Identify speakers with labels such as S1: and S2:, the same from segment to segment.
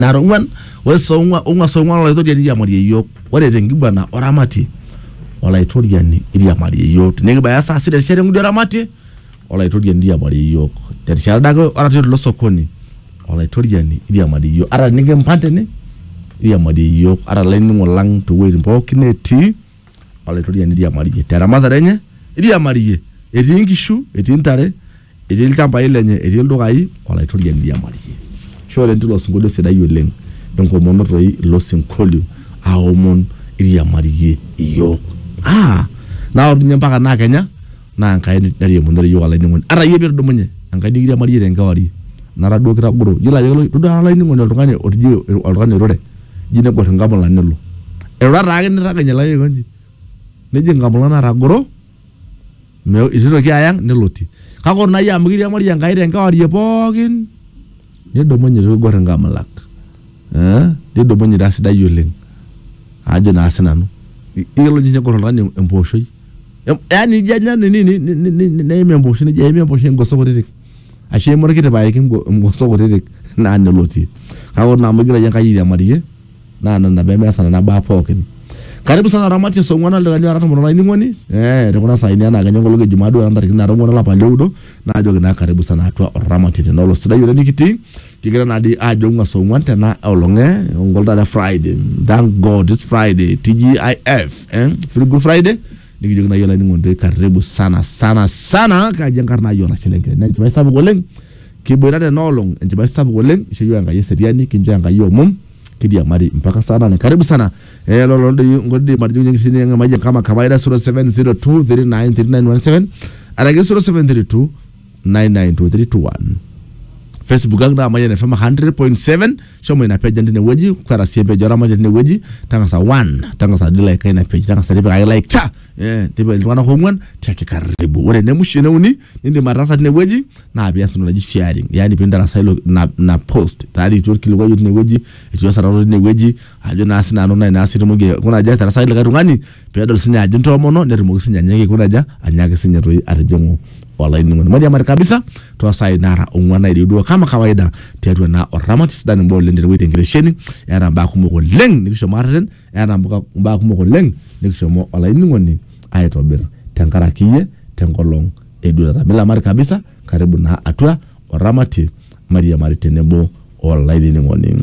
S1: narongwan weso unga so ngwa olaitoria ya mari yok ore tengibana oramati olaitoria ni iria mari yok negi baya sa sire sere ngudi oramati olaitoria ndia mari yok terishara dago orate lo sokoni olaitoria ni iria mari yok ara nige mpante ni iria mari yok ara laini ngolang to we mpokineti olaitoria ni iria mari tera mazarenye iria mari eti nkishu eti ntare eti ilkamba ilenye eti ildukai olaitoria ni iria mari shore ndilo singolio sedai oleng enkomono toi lo singolio aomon iria marie iyo na ordinye mpaka na Kenya na nkai dari munere yo ala ningon ara yebir do munye nkai iria marie renkawari nara do kira guro yila yelo do ala ningon oltungane otije oltungane rore jine go ngamula nelo era rage ni rage la yegonji neje ngamula na raguro me itiro kyayang neloti kako na ya iria marie nkai renkawari pogin nedo monye go ngamalak dedo monye dasida yoleng ajo na asenano ilo nje ko rani emposho yani janya ni memposho ni jeme emposho ngoso godirek ashe mo rekete baye kim ngoso godirek na neloti kawo na magira yanka yiri amariye na be mesana na ba pokin karibu sana ramati so ngwana le ngani arata mo na ngoni rekona saini ana ganyo ngolo jumadu anda rikina ngona la paleudo na ajo na karibu sana atwa ramati te no sida yore nikiti kigira na di ajo ngaso ngwanta na olonge ngolda da Friday thank God it's Friday TGIF free good Friday digijo na yola ngonde karibu sana ka jankarna yola chilenge na jibai sabu goleng kiboirade no olong jibai sabu goleng sheyo anga yeseriani kinjo anga yo mum kidia mari mpaka sana na karibu sana lolondo ngodi mari nyingi sini nga maji kama kawaida 0702393917 alage 0732992321 Facebook anga maji na fema 100.7 shomo ina page ndine weji kwa siembe jora maji ndine weji tanga sa 1 tanga sa dile kai na page tanga sa dibe I like cha dibe wana homwan take karibu wale ne mushine uni ndi marasa ndine weji na abiasu na sharing yani pinda rasa na post tadi tu kilikuwa ndine weji itiwa sararo ndine weji ajo na asina nona na asiri muge kuna ja rasa ile garungani pedo sinya ajo nto mono ne rumo sinya nyege kuna ja anyage sinya to arjongo wala ningo moja mara kabisa to sai nara ungwana ile kama kawaida tetwa na oramati sidani mbole ndere wete ngiresheni yana ba kumoko leng nikisho marten yana ba kumoko leng nikisho mo wala ningo ni ayeto ber tankara kiye tenkolong edura bila mara kabisa karibu na atwa oramati Maria Maritenebo wala ningo ni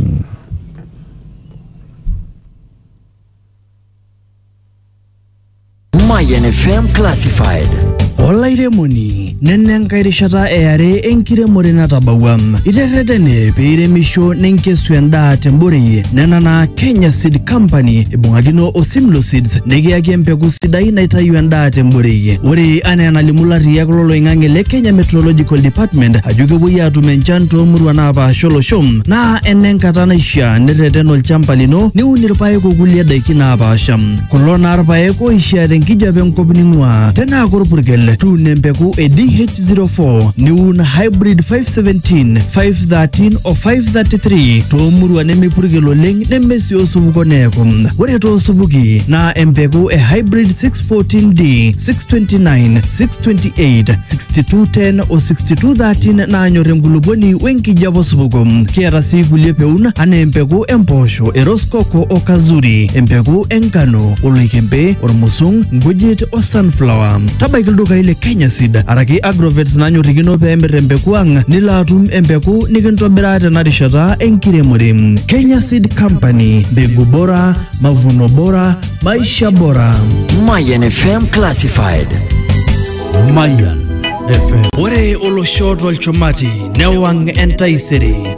S2: Mayan FM Classified.
S3: Olairemoni nenenkairishata eare enkiremore natabawam itetetene peiremisho nenkesu endaa tembore nenana Kenya Seed Company ibungakino Osimlo Seeds nekiyaki empeku sidai naitayu endaa tembore ore ana nalimu lariak loloing'ang'e le Kenya Meteorological Department ajo kepuoi atum enchan toomurua naapaasha olosho naa enenkata naishaa nereten olchamba lino niun irpaek okulie daiki naapaasha kulo naa irpaek oishaa tenkijape enkop ning'ua tenaa korpurkel tuun empeku e DH04 niun hybrid 517 513 o 533 toomurua nemepurkel oleng nemesio osupuko neeku ore toosupuki naa empeku e hybrid 614D 629 628 6210 o 6213 naanyor enkulupuoni wenkijape osupuko kiata sii kulie peun anaa empeku empoosho eroskoko o kazuri empeku enkano oloikembe ormusung nkujit o sunflower tabaiki ildukai le Kenya Seed araki Agrovet nanyorikino peemir empeku ang nilo atum empeku nikintobira tena rishata enkiremore Kenya Seed Company mbegu bora mavuno bora maisha bora
S2: Mayan FM Classified.
S3: Mayan FM ore olosho tolchumati newang entaisere